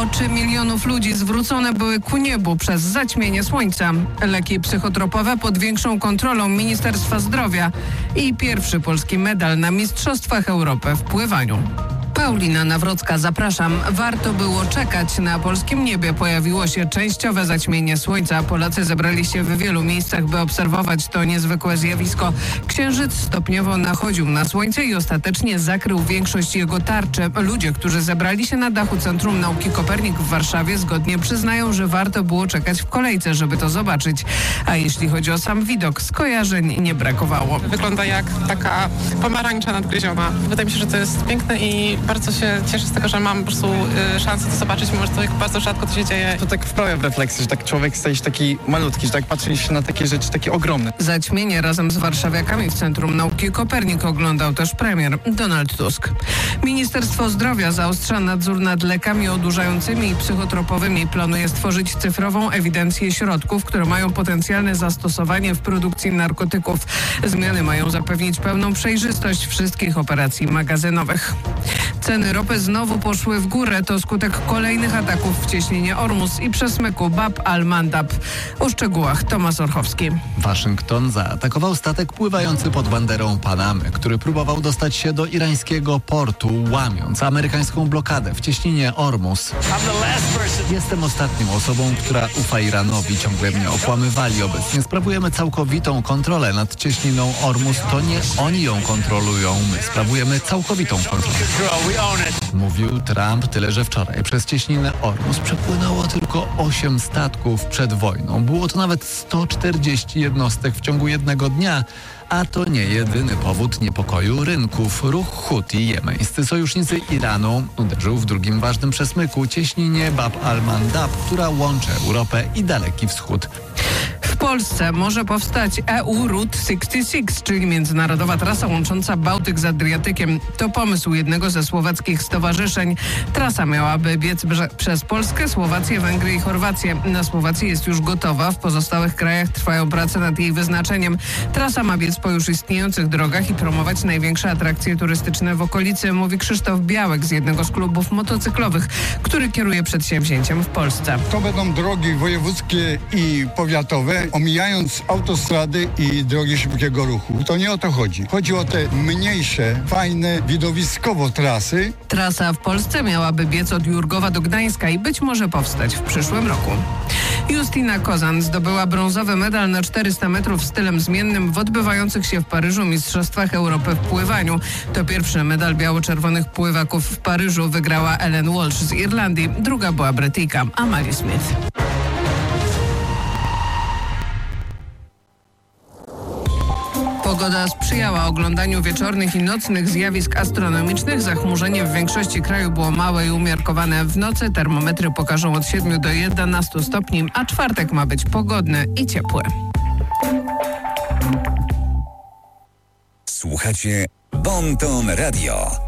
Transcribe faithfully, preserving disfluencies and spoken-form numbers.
Oczy milionów ludzi zwrócone były ku niebu przez zaćmienie słońca. Leki psychotropowe pod większą kontrolą Ministerstwa Zdrowia i pierwszy polski medal na Mistrzostwach Europy w pływaniu. Paulina Nawrocka, zapraszam. Warto było czekać. Na polskim niebie pojawiło się częściowe zaćmienie słońca. Polacy zebrali się w wielu miejscach, by obserwować to niezwykłe zjawisko. Księżyc stopniowo nachodził na słońce i ostatecznie zakrył większość jego tarczy. Ludzie, którzy zebrali się na dachu Centrum Nauki Kopernik w Warszawie, zgodnie przyznają, że warto było czekać w kolejce, żeby to zobaczyć. A jeśli chodzi o sam widok, skojarzeń nie brakowało. Wygląda jak taka pomarańcza nadgryziona. Wydaje mi się, że to jest piękne i bardzo się cieszę z tego, że mam po prostu y, szansę to zobaczyć, mimo że to bardzo rzadko to się dzieje. To tak wprawia w refleksję, że tak człowiek staje się taki malutki, że tak patrzy się na takie rzeczy takie ogromne. Zaćmienie razem z warszawiakami w Centrum Nauki Kopernik oglądał też premier Donald Tusk. Ministerstwo Zdrowia zaostrza nadzór nad lekami odurzającymi i psychotropowymi. Planuje stworzyć cyfrową ewidencję środków, które mają potencjalne zastosowanie w produkcji narkotyków. Zmiany mają zapewnić pełną przejrzystość wszystkich operacji magazynowych. Ceny ropy znowu poszły w górę. To skutek kolejnych ataków w cieśninie Ormus i przesmyku Bab al-Mandab. O szczegółach Tomasz Orchowski. Waszyngton zaatakował statek pływający pod banderą Panamy, który próbował dostać się do irańskiego portu, łamiąc amerykańską blokadę w cieśninie Ormus. Jestem ostatnią osobą, która ufa Iranowi. Ciągle mnie okłamywali. Obecnie sprawujemy całkowitą kontrolę nad cieśniną Ormus. To nie oni ją kontrolują. My sprawujemy całkowitą kontrolę. Mówił Trump, tyle że wczoraj przez cieśninę Ormus przepłynęło tylko osiem statków przed wojną. Było to nawet sto czterdzieści jednostek w ciągu jednego dnia. A to nie jedyny powód niepokoju rynków. Ruch Huti, jemeńscy sojusznicy Iranu, uderzył w drugim ważnym przesmyku, cieśninie Bab al-Mandab, która łączy Europę i Daleki Wschód. W Polsce może powstać E U Route sześćdziesiąt sześć, czyli międzynarodowa trasa łącząca Bałtyk z Adriatykiem. To pomysł jednego ze słowackich stowarzyszeń. Trasa miałaby biec brze- przez Polskę, Słowację, Węgry i Chorwację. Na Słowacji jest już gotowa, w pozostałych krajach trwają prace nad jej wyznaczeniem. Trasa ma biec po już istniejących drogach i promować największe atrakcje turystyczne w okolicy, mówi Krzysztof Białek z jednego z klubów motocyklowych, który kieruje przedsięwzięciem w Polsce. To będą drogi wojewódzkie i powiatowe, omijając autostrady i drogi szybkiego ruchu. To nie o to chodzi. Chodzi o te mniejsze, fajne, widowiskowo trasy. Trasa w Polsce miałaby biec od Jurgowa do Gdańska i być może powstać w przyszłym roku. Justyna Kozan zdobyła brązowy medal na czterysta metrów stylem zmiennym w odbywających się w Paryżu Mistrzostwach Europy w pływaniu. To pierwszy medal biało-czerwonych pływaków w Paryżu. Wygrała Ellen Walsh z Irlandii. Druga była Brytyjka Amalie Smith. Pogoda sprzyjała oglądaniu wieczornych i nocnych zjawisk astronomicznych. Zachmurzenie w większości kraju było małe i umiarkowane. W nocy termometry pokażą od siedmiu do jedenastu stopni, a czwartek ma być pogodny i ciepły. Słuchacie Bon Ton Radio.